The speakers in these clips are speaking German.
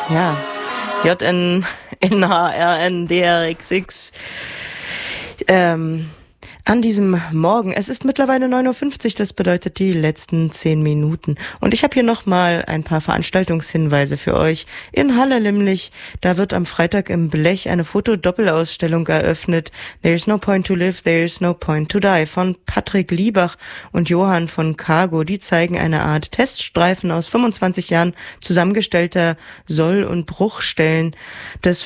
Ja, JNNHRNDRXX. An diesem Morgen. Es ist mittlerweile 9:50 Uhr, das bedeutet die letzten 10 Minuten. Und ich habe hier nochmal ein paar Veranstaltungshinweise für euch. In Halle nämlich, da wird am Freitag im Blech eine Fotodoppelausstellung eröffnet. There's no point to live, there's no point to die von Patrick Liebach und Johann von Cargo. Die zeigen eine Art Teststreifen aus 25 Jahren zusammengestellter Soll- und Bruchstellen des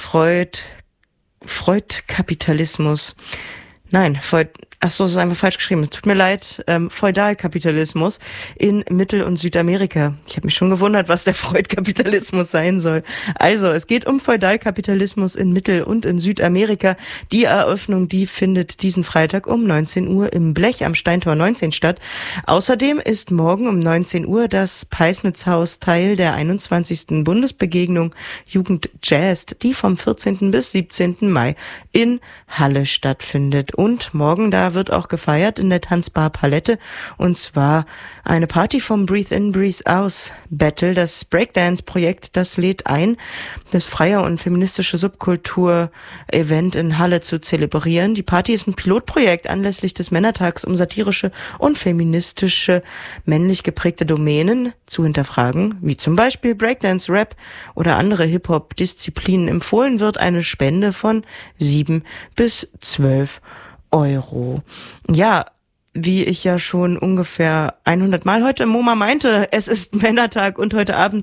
Freud-Kapitalismus. Nein, es ist einfach falsch geschrieben. Tut mir leid. Feudalkapitalismus in Mittel- und Südamerika. Ich habe mich schon gewundert, was der Freud-Kapitalismus sein soll. Also, es geht um Feudalkapitalismus in Mittel- und in Südamerika. Die Eröffnung, die findet diesen Freitag um 19 Uhr im Blech am Steintor 19 statt. Außerdem ist morgen um 19 Uhr das Peisnitzhaus Teil der 21. Bundesbegegnung Jugend Jazz, die vom 14. bis 17. Mai in Halle stattfindet. Und morgen, da wird auch gefeiert in der Tanzbar Palette, und zwar eine Party vom Breathe In, Breathe Out Battle. Das Breakdance-Projekt, das lädt ein, das freie und feministische Subkultur-Event in Halle zu zelebrieren. Die Party ist ein Pilotprojekt anlässlich des Männertags, um satirische und feministische, männlich geprägte Domänen zu hinterfragen, wie zum Beispiel Breakdance, Rap oder andere Hip-Hop-Disziplinen. Empfohlen wird eine Spende von 7 bis 12 Euro. Ja, wie ich ja schon ungefähr 100 Mal heute im MoMA meinte, es ist Männertag und heute Abend,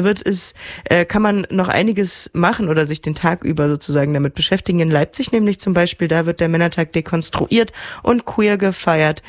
kann man noch einiges machen oder sich den Tag über sozusagen damit beschäftigen. In Leipzig nämlich zum Beispiel, da wird der Männertag dekonstruiert und queer gefeiert.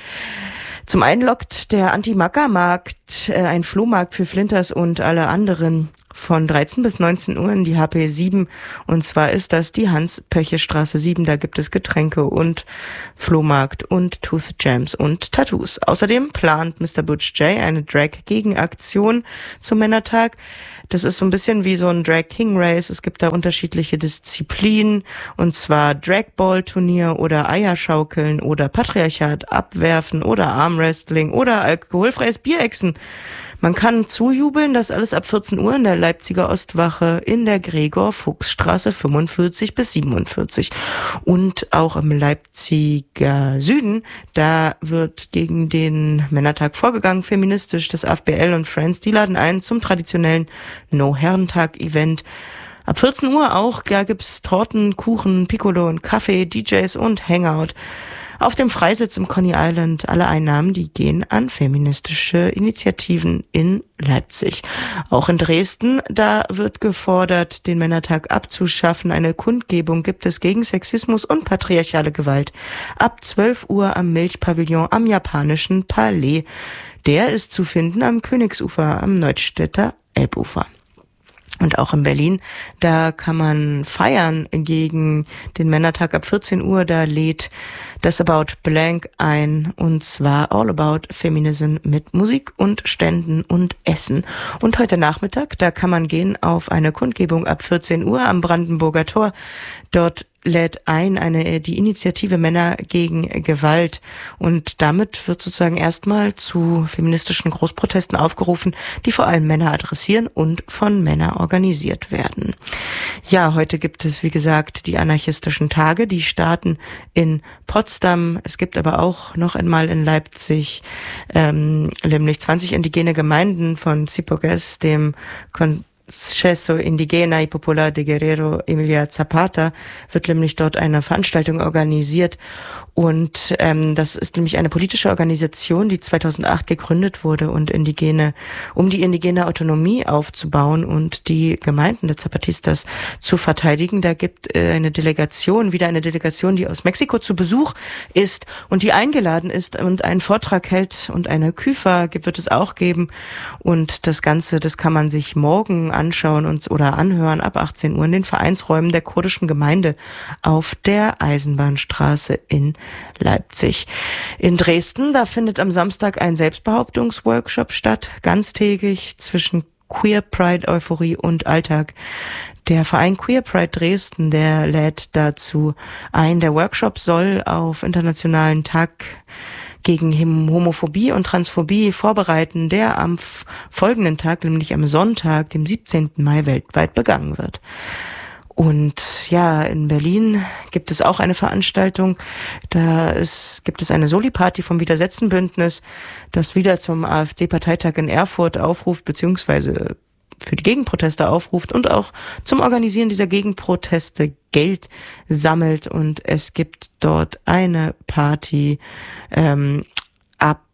Zum einen lockt der Anti-Macker-Markt, ein Flohmarkt für Flinters und alle anderen, von 13 bis 19 Uhr in die HP 7. Und zwar ist das die Hans-Pöche-Straße 7. Da gibt es Getränke und Flohmarkt und Tooth Jams und Tattoos. Außerdem plant Mr. Butch J eine Drag-Gegenaktion zum Männertag. Das ist so ein bisschen wie so ein Drag-King-Race. Es gibt da unterschiedliche Disziplinen, und zwar Dragball-Turnier oder Eierschaukeln oder Patriarchat abwerfen oder Armwrestling oder alkoholfreies Bierechsen. Man kann zujubeln, das alles ab 14 Uhr in der Leipziger Ostwache in der Gregor-Fuchs-Straße 45 bis 47. Und auch im Leipziger Süden, da wird gegen den Männertag vorgegangen, feministisch. Das AfBL und Friends, die laden ein zum traditionellen No-Herrentag-Event. Ab 14 Uhr auch, da gibt's Torten, Kuchen, Piccolo und Kaffee, DJs und Hangout. Auf dem Freisitz im Coney Island, alle Einnahmen, die gehen an feministische Initiativen in Leipzig. Auch in Dresden, da wird gefordert, den Männertag abzuschaffen. Eine Kundgebung gibt es gegen Sexismus und patriarchale Gewalt. Ab 12 Uhr am Milchpavillon am Japanischen Palais. Der ist zu finden am Königsufer, am Neustädter Elbufer. Und auch in Berlin, da kann man feiern gegen den Männertag ab 14 Uhr. Da lädt das About Blank ein, und zwar All About Feminism mit Musik und Ständen und Essen. Und heute Nachmittag, da kann man gehen auf eine Kundgebung ab 14 Uhr am Brandenburger Tor. Dort lädt ein die Initiative Männer gegen Gewalt, und damit wird sozusagen erstmal zu feministischen Großprotesten aufgerufen, die vor allem Männer adressieren und von Männern organisiert werden. Ja, heute gibt es, wie gesagt, die anarchistischen Tage, die starten in Potsdam. Es gibt aber auch noch einmal in Leipzig nämlich 20 indigene Gemeinden von Zipogues, dem Congreso Indigena y Popular de Guerrero Emilia Zapata, wird nämlich dort eine Veranstaltung organisiert. Und das ist nämlich eine politische Organisation, die 2008 gegründet wurde, um die indigene Autonomie aufzubauen und die Gemeinden der Zapatistas zu verteidigen. Da gibt eine Delegation, die aus Mexiko zu Besuch ist und die eingeladen ist und einen Vortrag hält, und eine Küfa wird es auch geben. Und das Ganze, das kann man sich morgen anschauen oder anhören ab 18 Uhr in den Vereinsräumen der kurdischen Gemeinde auf der Eisenbahnstraße in Leipzig. In Dresden, da findet am Samstag ein Selbstbehauptungsworkshop statt, ganztägig zwischen Queer Pride, Euphorie und Alltag. Der Verein Queer Pride Dresden, der lädt dazu ein. Der Workshop soll auf Internationalen Tag gegen Homophobie und Transphobie vorbereiten, der am folgenden Tag, nämlich am Sonntag, dem 17. Mai, weltweit begangen wird. Und ja, in Berlin gibt es auch eine Veranstaltung. Gibt es eine Soli-Party vom Widersetzenbündnis, das wieder zum AfD-Parteitag in Erfurt aufruft, beziehungsweise für die Gegenproteste aufruft und auch zum Organisieren dieser Gegenproteste Geld sammelt. Und es gibt dort eine Party ab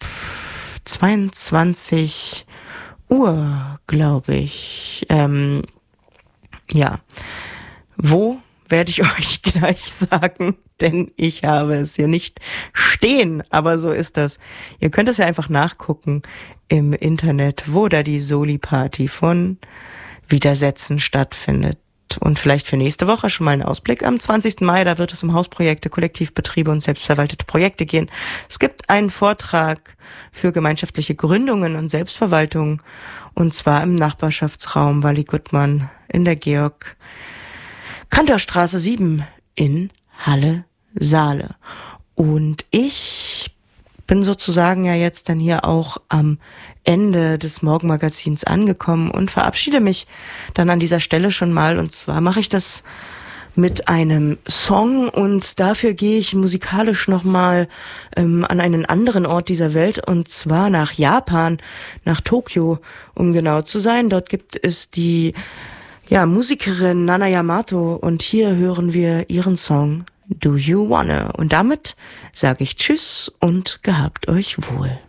22 Uhr, glaube ich. Ja. Wo, werde ich euch gleich sagen, denn ich habe es hier nicht stehen, aber so ist das. Ihr könnt es ja einfach nachgucken im Internet, wo da die Soli-Party von Widersetzen stattfindet. Und vielleicht für nächste Woche schon mal ein Ausblick. Am 20. Mai, da wird es um Hausprojekte, Kollektivbetriebe und selbstverwaltete Projekte gehen. Es gibt einen Vortrag für gemeinschaftliche Gründungen und Selbstverwaltung, und zwar im Nachbarschaftsraum Walli Gutmann in der Georg-Kantor-Straße 7 in Halle-Saale. Und ich bin sozusagen ja jetzt dann hier auch am Ende des Morgenmagazins angekommen und verabschiede mich dann an dieser Stelle schon mal. Und zwar mache ich das mit einem Song, und dafür gehe ich musikalisch nochmal an einen anderen Ort dieser Welt, und zwar nach Japan, nach Tokio, um genau zu sein. Dort gibt es die Musikerin Nana Yamato, und hier hören wir ihren Song Do You Wanna? Und damit sage ich Tschüss und gehabt euch wohl.